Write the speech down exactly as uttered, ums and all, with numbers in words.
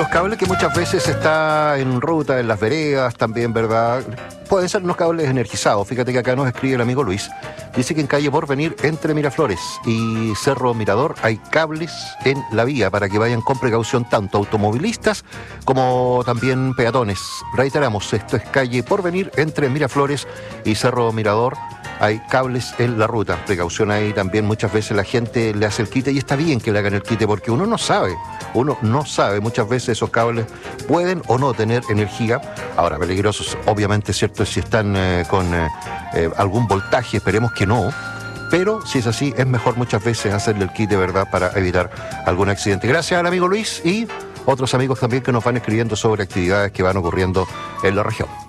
los cables que muchas veces está en ruta, en las veredas también, ¿verdad? Pueden ser unos cables energizados. Fíjate que acá nos escribe el amigo Luis. Dice que en calle Porvenir, entre Miraflores y Cerro Mirador, hay cables en la vía para que vayan con precaución tanto automovilistas como también peatones. Reiteramos, esto es calle Porvenir, entre Miraflores y Cerro Mirador. Hay cables en la ruta, precaución ahí también. Muchas veces la gente le hace el quite y está bien que le hagan el quite porque uno no sabe, uno no sabe, muchas veces esos cables pueden o no tener energía. Ahora, peligrosos, obviamente, cierto, si están eh, con eh, eh, algún voltaje, esperemos que no, pero si es así, es mejor muchas veces hacerle el quite, ¿verdad?, para evitar algún accidente. Gracias al amigo Luis y otros amigos también que nos van escribiendo sobre actividades que van ocurriendo en la región.